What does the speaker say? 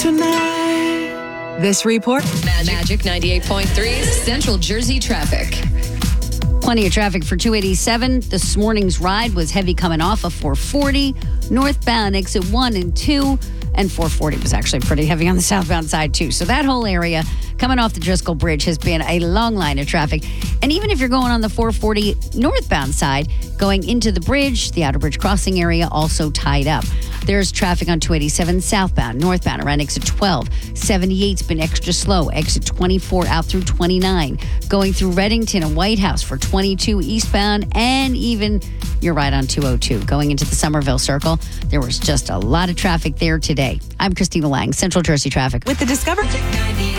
tonight. This report. Magic 98.3 Central Jersey traffic. Plenty of traffic for 287. This morning's ride was heavy coming off of 440. Northbound exit 1 and 2. And 440 was actually pretty heavy on the southbound side, too. So that whole area coming off the Driscoll Bridge has been a long line of traffic. And even if you're going on the 440 northbound side, going into the bridge, the Outer Bridge crossing area also tied up. There's traffic on 287 southbound, northbound around exit 12. 78's been extra slow. Exit 24 out through 29. Going through Reddington and White House for 22 eastbound, and even you're right on 202. Going into the Somerville Circle, there was just a lot of traffic there today. I'm Christina Lang, Central Jersey Traffic. With the Discover